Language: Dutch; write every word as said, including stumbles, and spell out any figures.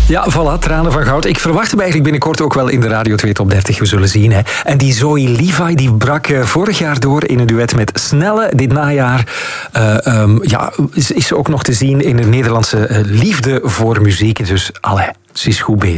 Ja, voilà, Tranen van Goud. Ik verwacht hem eigenlijk binnenkort ook wel in de Radio twee Top dertig. We zullen zien. Hè. En die Zoe Levi die brak uh, vorig jaar door in een duet met Snelle. Dit najaar uh, um, ja, is, is ze ook nog te zien in de Nederlandse uh, Liefde voor Muziek. Dus allee, ze is goed bezig.